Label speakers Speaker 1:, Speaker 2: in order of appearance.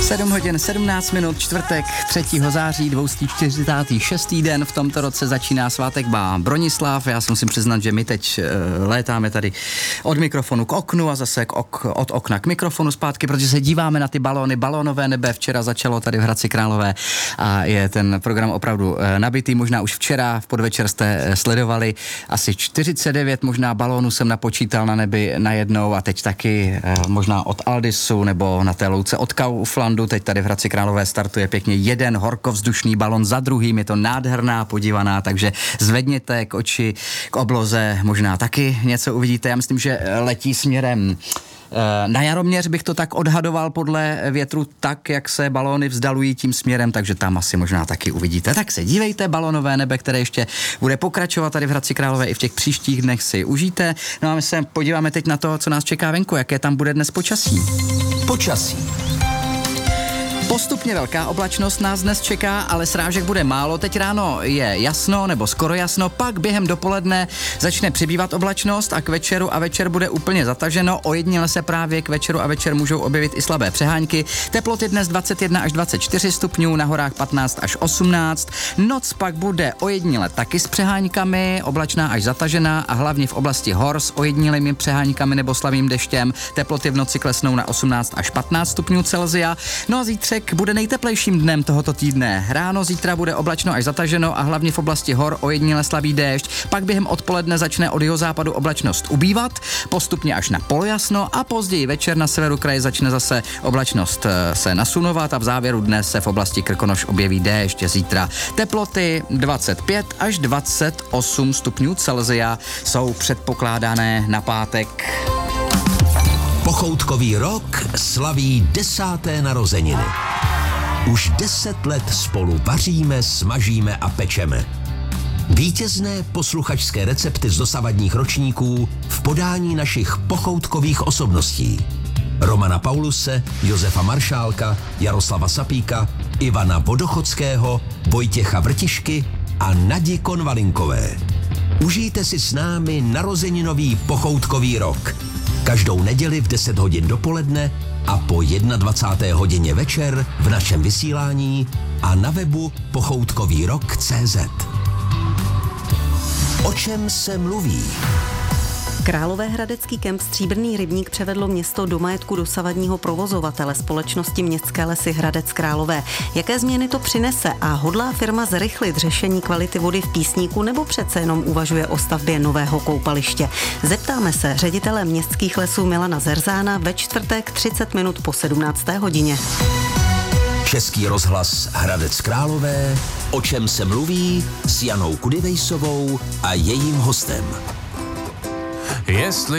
Speaker 1: 7 hodin 17 minut, čtvrtek 3. září, 246. den v tomto roce začíná svátek má Bronislav. Já si musím přiznat, že my teď létáme tady od mikrofonu k oknu a zase od okna k mikrofonu zpátky, protože se díváme na ty balóny, balónové nebe. Včera začalo tady v Hradci Králové a je ten program opravdu nabitý. Možná už včera v podvečer jste sledovali asi 49 možná balónů jsem napočítal na nebi najednou a teď taky možná od Aldisu nebo na té louce od Kauflandu. Teď tady v Hradci Králové startuje pěkně jeden horkovzdušný balon za druhým, je to nádherná podívaná, takže zvedněte k oči, k obloze, možná taky něco uvidíte. Já myslím, že letí směrem na Jaroměř, bych to tak odhadoval podle větru, tak jak se balóny vzdalují tím směrem, takže tam asi možná taky uvidíte. Tak se dívejte, balonové nebe, které ještě bude pokračovat tady v Hradci Králové i v těch příštích dnech si užijte. No a my se podíváme teď na to, co nás čeká venku, jaké tam bude dnes počasí.
Speaker 2: Počasí.
Speaker 1: Postupně velká oblačnost nás dnes čeká, ale srážek bude málo. Teď ráno je jasno nebo skoro jasno, pak během dopoledne začne přibývat oblačnost a k večeru a večer bude úplně zataženo. Ojediněle se právě k večeru a večer můžou objevit i slabé přehánky. Teploty dnes 21 až 24 stupňů, na horách 15 až 18. Noc pak bude ojediněle taky s přeháňkami, oblačná až zatažená a hlavně v oblasti hor s ojedinělými přeháňkami nebo slabým deštěm. Teploty v noci klesnou na 18 až 15 stupňů Celsia. No a zítřek bude nejteplejším dnem tohoto týdne. Ráno zítra bude oblačno až zataženo a hlavně v oblasti hor ojediněle slabý déšť. Pak během odpoledne začne od jihozápadu oblačnost ubývat, postupně až na polojasno a později večer na severu kraje začne zase oblačnost se nasunovat a v závěru dne se v oblasti Krkonoš objeví déšť. Zítra teploty 25 až 28 stupňů Celsia jsou předpokládané na pátek.
Speaker 2: Pochoutkový rok slaví 10. narozeniny. Už 10 let spolu vaříme, smažíme a pečeme. Vítězné posluchačské recepty z dosavadních ročníků v podání našich pochoutkových osobností. Romana Pauluse, Josefa Maršálka, Jaroslava Sapíka, Ivana Vodochodského, Vojtěcha Vrtišky a Nadi Konvalinkové. Užijte si s námi narozeninový pochoutkový rok. Každou neděli v 10 hodin dopoledne a po 21. hodině večer v našem vysílání a na webu pochoutkovýrok.cz. O čem se mluví?
Speaker 3: Královéhradecký kemp Stříbrný rybník převedlo město do majetku dosavadního provozovatele společnosti Městské lesy Hradec Králové. Jaké změny to přinese a hodlá firma zrychlit řešení kvality vody v Písníku nebo přece jenom uvažuje o stavbě nového koupaliště? Zeptáme se ředitele Městských lesů Milana Zerzána ve čtvrtek 30 minut po 17. hodině.
Speaker 2: Český rozhlas Hradec Králové, o čem se mluví s Janou Kudivejsovou a jejím hostem.
Speaker 4: Jestli